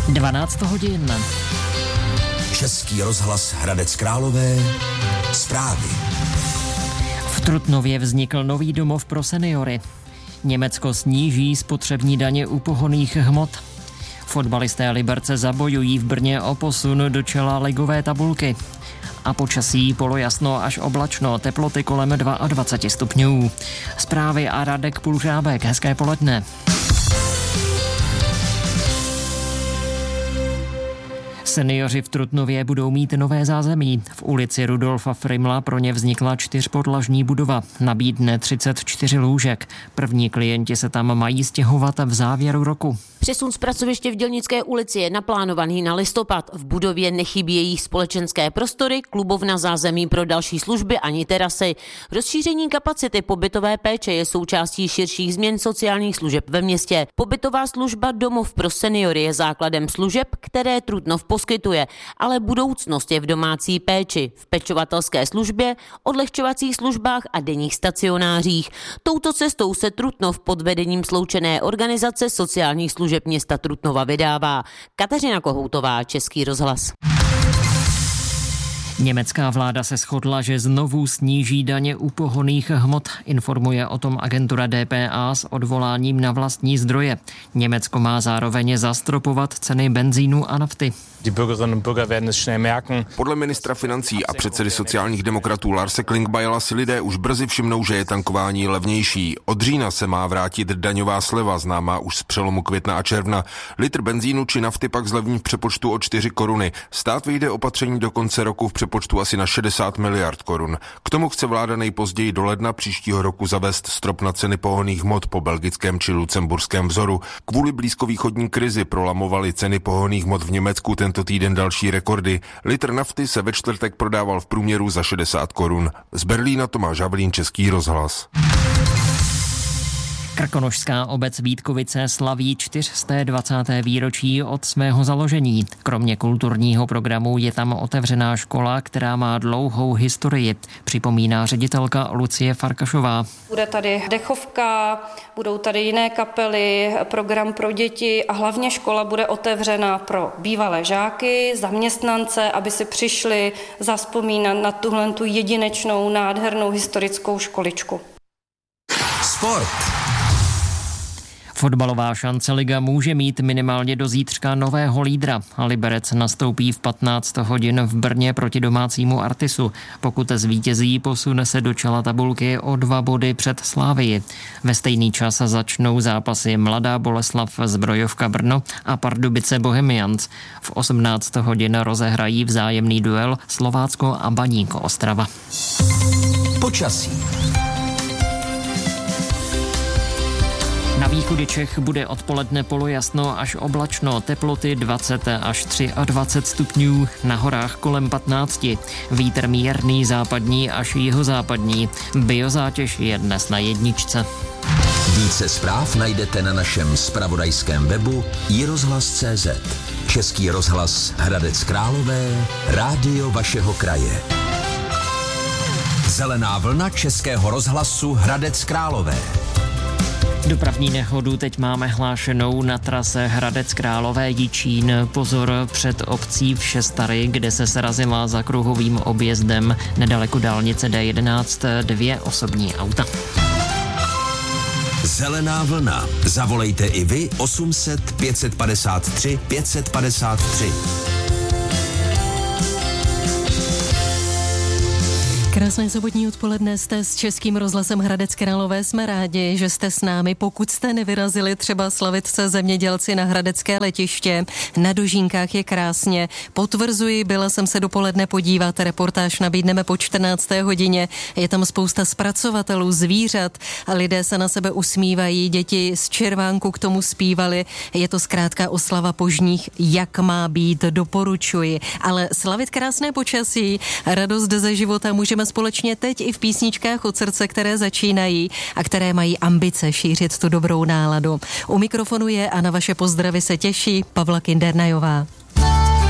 12 hodin. Český rozhlas Hradec Králové. Zprávy. V Trutnově vznikl nový domov pro seniory. Německo sníží spotřební daně u pohonných hmot. Fotbalisté Liberce zabojují v Brně o posun do čela ligové tabulky. A počasí polojasno až oblačno, teploty kolem 22 stupňů. Zprávy a Radek Pulžábek, hezké poledne. Seniori v Trutnově budou mít nové zázemí. V ulici Rudolfa Frimla pro ně vznikla 4podlažní budova. Nabídne 34 lůžek. První klienti se tam mají stěhovat v závěru roku. Přesun z pracoviště v Dělnické ulici je naplánovaný na listopad. V budově nechybí jejich společenské prostory, klubovna, zázemí pro další služby ani terasy. Rozšíření kapacity pobytové péče je součástí širších změn sociálních služeb ve městě. Pobytová služba Domov pro seniory je základem služeb, které Trutnov poskytuje, ale budoucnost je v domácí péči, v pečovatelské službě, odlehčovacích službách a denních stacionářích. Touto cestou se Trutnov pod vedením sloučené organizace sociálních služeb města Trutnova vydává. Kateřina Kohoutová, Český rozhlas. Německá vláda se shodla, že znovu sníží daně u pohonných hmot. Informuje o tom agentura DPA s odvoláním na vlastní zdroje. Německo má zároveň zastropovat ceny benzínu a nafty. Podle ministra financí a předsedy sociálních demokratů Larse Klingbeila si lidé už brzy všimnou, že je tankování levnější. Od října se má vrátit daňová sleva, známá už z přelomu května a června. Litr benzínu či nafty pak zlevní v přepočtu o 4 koruny. Stát vyjde opatření do konce roku v přepočtu asi na 60 miliard korun. K tomu chce vláda nejpozději do ledna příštího roku zavést strop na ceny pohonných hmot po belgickém či lucemburském vzoru. Kvůli blízkovýchodní krizi prolamovaly ceny pohonných hmot v Německu tento týden další rekordy. Litr nafty se ve čtvrtek prodával v průměru za 60 korun. Z Berlína Tomáš Havlín, Český rozhlas. Krkonošská obec Vítkovice slaví 420. výročí od svého založení. Kromě kulturního programu je tam otevřená škola, která má dlouhou historii, připomíná ředitelka Lucie Farkašová. Bude tady dechovka, budou tady jiné kapely, program pro děti a hlavně škola bude otevřena pro bývalé žáky, zaměstnance, aby si přišli zavzpomínat na tu jedinečnou, nádhernou historickou školičku. Sport. Fotbalová šance liga může mít minimálně do zítřka nového lídra. Liberec nastoupí v 15 hodin v Brně proti domácímu Artisu. Pokud zvítězí, posune se do čela tabulky o 2 body před Slavii. Ve stejný čas začnou zápasy Mladá Boleslav Zbrojovka Brno a Pardubice Bohemians. V 18 hodin rozehrají vzájemný duel Slovácko a Baník Ostrava. Počasí. Na východě Čech bude odpoledne polojasno až oblačno, teploty 20 až 23 stupňů, na horách kolem 15. Vítr mírný západní až jihozápadní. Biozátěž je dnes na 1. Více zpráv najdete na našem zpravodajském webu iRozhlas.cz. Český rozhlas Hradec Králové, rádio vašeho kraje. Zelená vlna Českého rozhlasu Hradec Králové. Dopravní nehodu teď máme hlášenou na trase Hradec Králové Jičín. Pozor před obcí v Šestary, kde se srazila za kruhovým objezdem nedaleko dálnice D11 2 osobní auta. Zelená vlna. Zavolejte i vy 800 553 553. Krásné sobotní odpoledne, jste s Českým rozhlasem Hradec Králové. Jsme rádi, že jste s námi. Pokud jste nevyrazili třeba slavit se zemědělci na hradecké letiště, na Dožínkách je krásně. Potvrzuji, byla jsem se dopoledne podívat, reportáž nabídneme po 14. hodině. Je tam spousta zpracovatelů, zvířat a lidé se na sebe usmívají, děti z červánku k tomu zpívali. Je to zkrátka oslava požních, jak má být, doporučuji. Ale slavit krásné počasí, radost ze života můžeme společně teď i v písničkách od srdce, které začínají a které mají ambice šířit tu dobrou náladu. U mikrofonu je a na vaše pozdravy se těší Pavla Kindernajová.